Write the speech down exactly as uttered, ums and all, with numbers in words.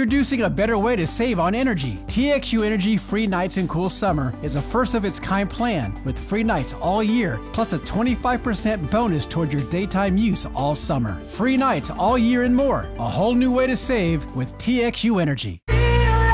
Introducing a better way to save on energy. T X U Energy Free Nights and Cool Summer is a first-of-its-kind plan with free nights all year, plus a twenty-five percent bonus toward your daytime use all summer. Free nights all year and more. A whole new way to save with T X U Energy.